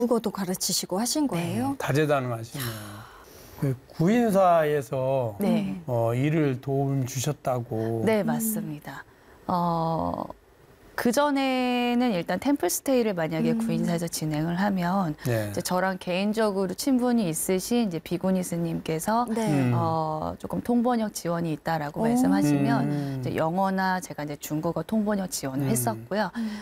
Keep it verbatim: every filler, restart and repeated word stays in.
국어도 가르치시고 하신 거예요? 다재다능하시네요. 그 구인사에서 네. 어, 일을 도움 주셨다고. 네, 맞습니다. 어, 그전에는 일단 템플스테이를 만약에 음. 구인사에서 진행을 하면 네. 이제 저랑 개인적으로 친분이 있으신 이제 비구니 스님께서 네. 음. 어, 조금 통번역 지원이 있다라고 오. 말씀하시면 음. 이제 영어나 제가 이제 중국어 통번역 지원을 음. 했었고요.